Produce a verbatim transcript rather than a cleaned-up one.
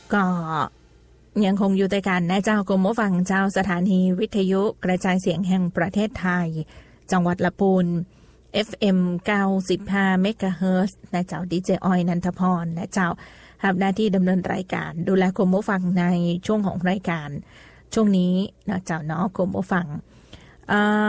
ก็ยังคงอยู่ในการนะเจ้ากรมผู้ฟังเจ้าสถานีวิทยุกระจายเสียงแห่งประเทศไทยจังหวัดลำพูน เอฟ เอ็ม เก้าสิบห้า เมกะเฮิรตซ์นะเจ้าดีเจออยนันทพรนะเจ้าทำหน้าที่ดำเนินรายการดูแลกรมผู้ฟังในช่วงของรายการช่วงนี้นะเจ้าเนาะกรมผู้ฟัง